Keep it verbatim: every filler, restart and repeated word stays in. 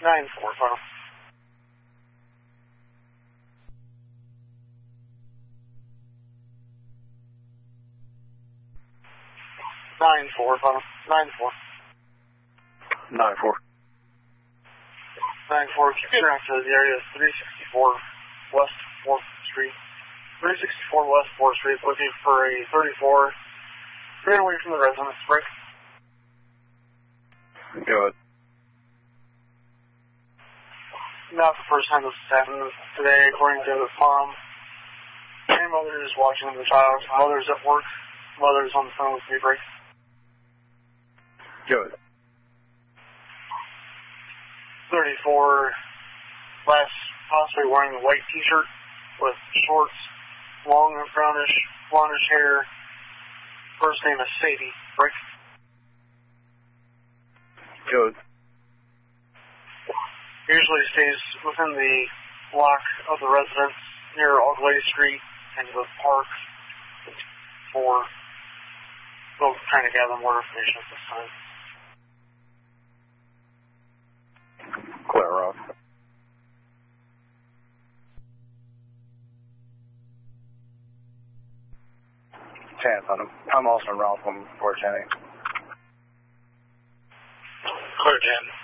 nine four, final. nine four, final. nine four. nine four. nine four, keep getting around to the area of three sixty-four West fourth Street. three sixty-four West fourth Street, looking for a thirty-four. Ran away from the residence, break. Go ahead. Not the first time this has happened today, according to the mom. And mother is watching the child. Mother's at work. Mother's on the phone with me, break. Go ahead. thirty-four, last possibly wearing a white t-shirt with shorts, long brownish, blondish hair. First name is Sadie, break. Go ahead. Usually stays within the block of the residence near Ogley Street and the park for, well, trying to gather more information at this time. Clear off. Chance on him. I'm Austin Ralph from Fort Channing. Clear, ten.